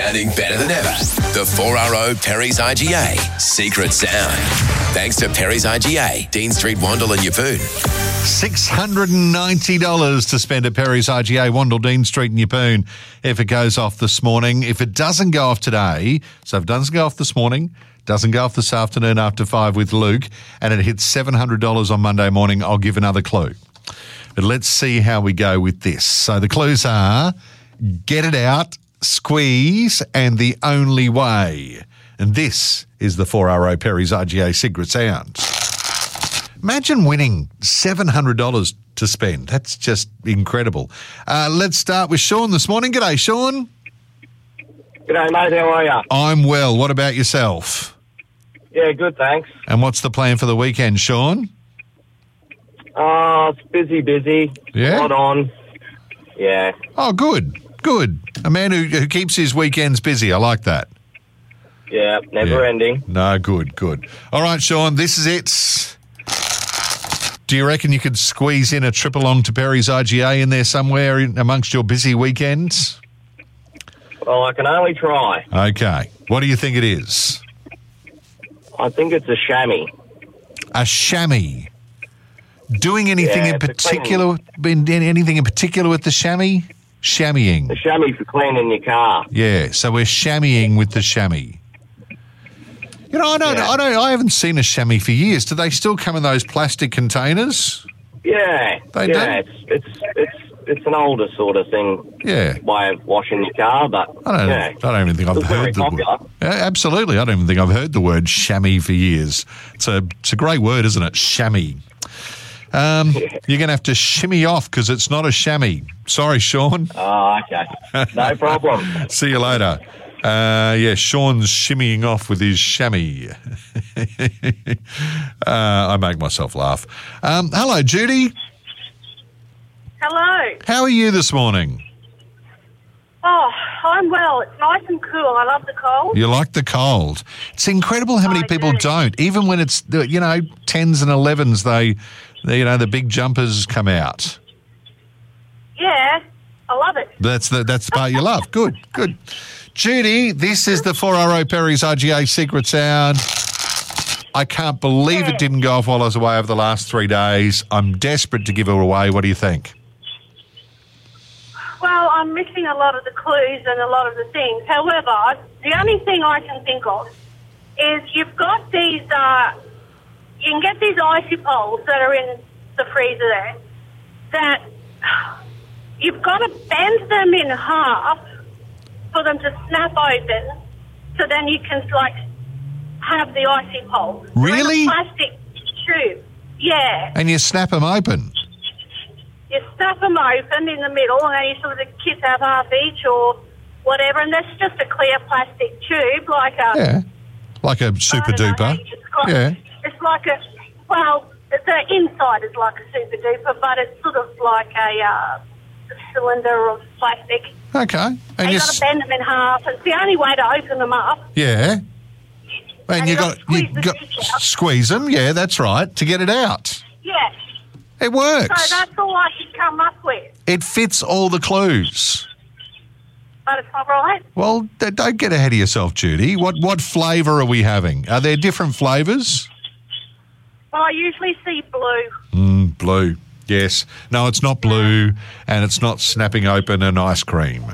sounding better than ever. The 4RO Perry's IGA Secret Sound. Thanks to Perry's IGA, Dean Street, Wandle and Yeppoon. $690 to spend at Perry's IGA, Wandle, Dean Street and Yeppoon if it goes off this morning. If it doesn't go off today, so if it doesn't go off this morning, doesn't go off this afternoon after 5 with Luke, and it hits $700 on Monday morning, I'll give another clue. But let's see how we go with this. So the clues are get it out, squeeze, and the only way. And this is the 4RO Perry's IGA Secret Sound. Imagine winning $700 to spend. That's just incredible. Let's start with Sean this morning. G'day, Sean. G'day, mate. How are you? I'm well. What about yourself? Yeah, good, thanks. And what's the plan for the weekend, Sean? It's busy. Yeah? Not on. Yeah. Oh, good. A man who keeps his weekends busy. I like that. Yeah, never ending. No, good. All right, Sean, this is it. Do you reckon you could squeeze in a trip along to Perry's IGA in there somewhere amongst your busy weekends? Well, I can only try. Okay. What do you think it is? I think it's a chamois. A chamois. Doing anything Yeah, in particular? Anything in particular with the chamois? Chamoising. The chamois for cleaning your car. Yeah. So we're chamoising with the chamois. You know, I haven't seen a chamois for years. Do they still come in those plastic containers? Yeah. They do? It's an older sort of thing. Yeah. Way of washing your car, but I don't even think I've heard the word. Yeah, absolutely. I don't even think I've heard the word chamois for years. It's a great word, isn't it? Chamois. You're going to have to shimmy off because it's not a chamois. Sorry, Sean. Oh, okay. No problem. See you later. Sean's shimmying off with his chamois. I make myself laugh. Hello, Judy. Hello. How are you this morning? Oh, I'm well. It's nice and cool. I love the cold. You like the cold. It's incredible how many people don't. Even when it's, 10s and 11s, the big jumpers come out. Yeah, I love it. That's the part you love. Good. Judy, this is the 4RO Perry's IGA Secret Sound. I can't believe it didn't go off while I was away over the last 3 days. I'm desperate to give it away. What do you think? Well, I'm missing a lot of the clues and a lot of the things. However, the only thing I can think of is you've got these, you can get these icy poles that are in the freezer there that you've got to bend them in half for them to snap open so then you can, have the icy pole. Really? Like a plastic tube. Yeah. And you snap them open? You snap them open in the middle and then you sort of kiss out half each or whatever, and that's just a clear plastic tube like a super duper. It's like the inside is like a super duper, but it's sort of like a cylinder of plastic. Okay. And you've got to bend them in half. It's the only way to open them up. Yeah. And you got squeeze them, yeah, that's right, to get it out. Yes. It works. So that's all I could come up with. It fits all the clues. But it's not right. Well, don't get ahead of yourself, Judy. What flavour are we having? Are there different flavours? Well, I usually see blue. Blue, yes. No, it's not blue, and it's not snapping open an ice cream.